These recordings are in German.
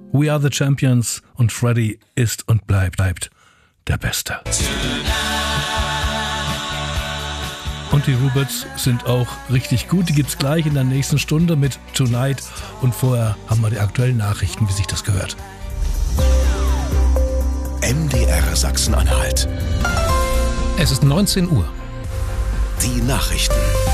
We are the Champions und Freddie ist und bleibt der Beste. Und die Ruberts sind auch richtig gut. Die gibt's gleich in der nächsten Stunde mit Tonight. Und vorher haben wir die aktuellen Nachrichten, wie sich das gehört. MDR Sachsen-Anhalt. Es ist 19 Uhr. Die Nachrichten.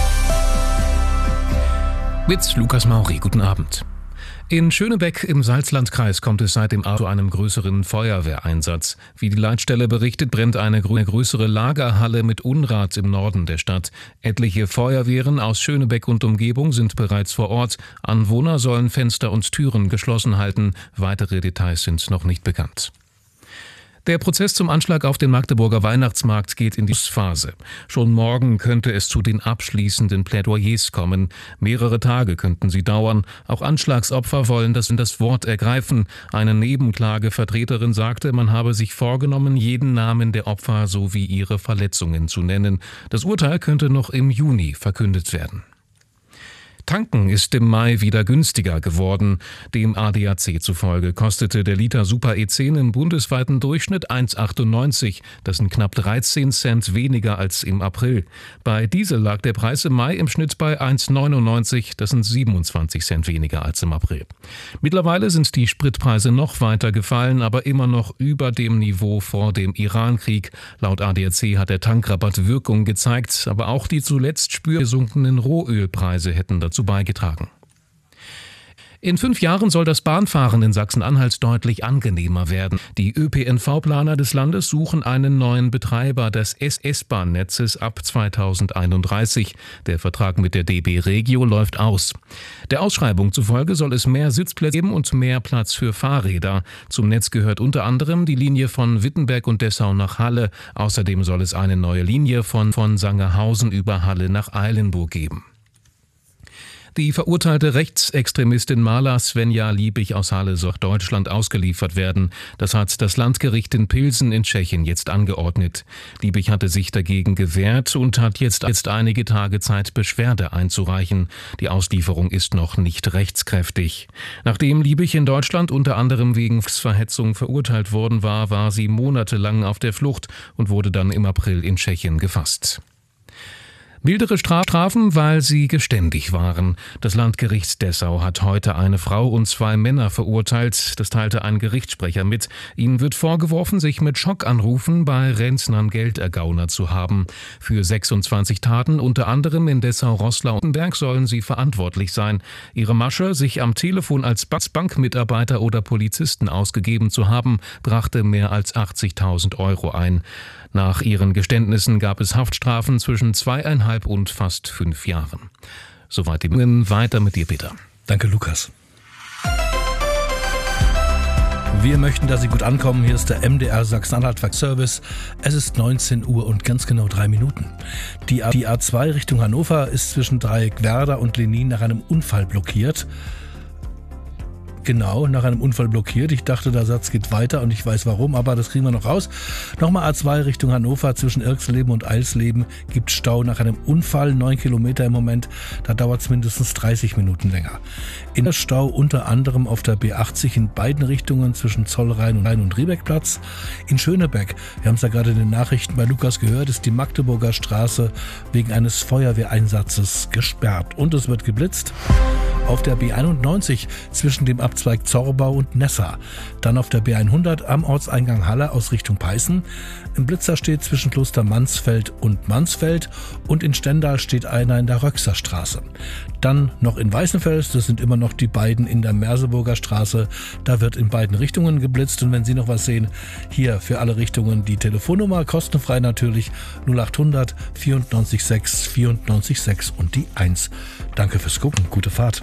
Mit Lukas Mauri, guten Abend. In Schönebeck im Salzlandkreis kommt es seit dem Abend zu einem größeren Feuerwehreinsatz. Wie die Leitstelle berichtet, brennt eine größere Lagerhalle mit Unrat im Norden der Stadt. Etliche Feuerwehren aus Schönebeck und Umgebung sind bereits vor Ort. Anwohner sollen Fenster und Türen geschlossen halten. Weitere Details sind noch nicht bekannt. Der Prozess zum Anschlag auf den Magdeburger Weihnachtsmarkt geht in die Phase. Schon morgen könnte es zu den abschließenden Plädoyers kommen. Mehrere Tage könnten sie dauern. Auch Anschlagsopfer wollen das Wort ergreifen. Eine Nebenklagevertreterin sagte, man habe sich vorgenommen, jeden Namen der Opfer sowie ihre Verletzungen zu nennen. Das Urteil könnte noch im Juni verkündet werden. Tanken ist im Mai wieder günstiger geworden. Dem ADAC zufolge kostete der Liter Super E10 im bundesweiten Durchschnitt 1,98. Das sind knapp 13 Cent weniger als im April. Bei Diesel lag der Preis im Mai im Schnitt bei 1,99. Das sind 27 Cent weniger als im April. Mittlerweile sind die Spritpreise noch weiter gefallen, aber immer noch über dem Niveau vor dem Irankrieg. Laut ADAC hat der Tankrabatt Wirkung gezeigt, aber auch die zuletzt spürbar gesunkenen Rohölpreise hätten dazu beigetragen. In 5 Jahren soll das Bahnfahren in Sachsen-Anhalt deutlich angenehmer werden. Die ÖPNV-Planer des Landes suchen einen neuen Betreiber des S-Bahn-Netzes ab 2031. Der Vertrag mit der DB Regio läuft aus. Der Ausschreibung zufolge soll es mehr Sitzplätze geben und mehr Platz für Fahrräder. Zum Netz gehört unter anderem die Linie von Wittenberg und Dessau nach Halle. Außerdem soll es eine neue Linie von Sangerhausen über Halle nach Eilenburg geben. Die verurteilte Rechtsextremistin Maler Svenja Liebig aus Halle soll Deutschland ausgeliefert werden. Das hat das Landgericht in Pilsen in Tschechien jetzt angeordnet. Liebig hatte sich dagegen gewehrt und hat jetzt einige Tage Zeit, Beschwerde einzureichen. Die Auslieferung ist noch nicht rechtskräftig. Nachdem Liebig in Deutschland unter anderem wegen Verhetzung verurteilt worden war sie monatelang auf der Flucht und wurde dann im April in Tschechien gefasst. Mildere Strafen, weil sie geständig waren. Das Landgericht Dessau hat heute eine Frau und 2 Männer verurteilt. Das teilte ein Gerichtssprecher mit. Ihnen wird vorgeworfen, sich mit Schockanrufen bei Rentnern Geld ergaunert zu haben. Für 26 Taten, unter anderem in Dessau-Roßlau-Uttenberg, sollen sie verantwortlich sein. Ihre Masche, sich am Telefon als Bankmitarbeiter oder Polizisten ausgegeben zu haben, brachte mehr als 80.000 € ein. Nach ihren Geständnissen gab es Haftstrafen zwischen 2,5 und fast 5 Jahren. Soweit die Meldungen. Weiter mit dir, Peter. Danke, Lukas. Wir möchten, dass Sie gut ankommen. Hier ist der MDR Sachsen-Anhalt-Service. Es ist 19 Uhr und ganz genau 3 Minuten. Die A2 Richtung Hannover ist zwischen Dreieckwerder und Lenin nach einem Unfall blockiert. Genau, nach einem Unfall blockiert. Ich dachte, der Satz geht weiter und ich weiß warum, aber das kriegen wir noch raus. Nochmal A2 Richtung Hannover zwischen Irxleben und Eilsleben gibt Stau nach einem Unfall. 9 Kilometer im Moment, da dauert es mindestens 30 Minuten länger. In der Stau unter anderem auf der B80 in beiden Richtungen zwischen Zollrhein und Riebeckplatz. In Schönebeck, wir haben es ja gerade in den Nachrichten bei Lukas gehört, ist die Magdeburger Straße wegen eines Feuerwehreinsatzes gesperrt und es wird geblitzt. Auf der B91 zwischen dem Abzweig Zorbau und Nessa. Dann auf der B100 am Ortseingang Halle aus Richtung Peißen. Im Blitzer steht zwischen Kloster Mansfeld und Mansfeld und in Stendal steht einer in der Röxer Straße. Dann noch in Weißenfels, das sind immer noch die beiden in der Merseburger Straße. Da wird in beiden Richtungen geblitzt und wenn Sie noch was sehen, hier für alle Richtungen die Telefonnummer, kostenfrei natürlich, 0800 94 6 94 6 und die 1. Danke fürs Gucken, gute Fahrt.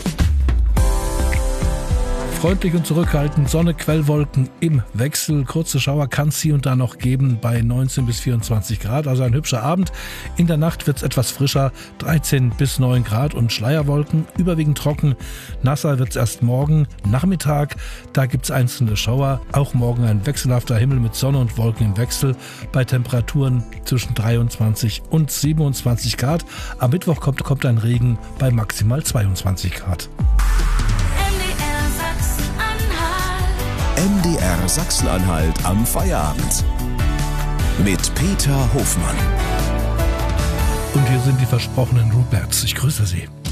Freundlich und zurückhaltend, Sonne, Quellwolken im Wechsel. Kurze Schauer kann es hier und da noch geben bei 19 bis 24 Grad. Also ein hübscher Abend. In der Nacht wird es etwas frischer, 13 bis 9 Grad und Schleierwolken. Überwiegend trocken. Nasser wird es erst morgen Nachmittag. Da gibt es einzelne Schauer. Auch morgen ein wechselhafter Himmel mit Sonne und Wolken im Wechsel. Bei Temperaturen zwischen 23 und 27 Grad. Am Mittwoch kommt ein Regen bei maximal 22 Grad. MDR Sachsen-Anhalt. MDR Sachsen-Anhalt am Feierabend. Mit Peter Hofmann. Und hier sind die versprochenen Ruperts. Ich grüße Sie.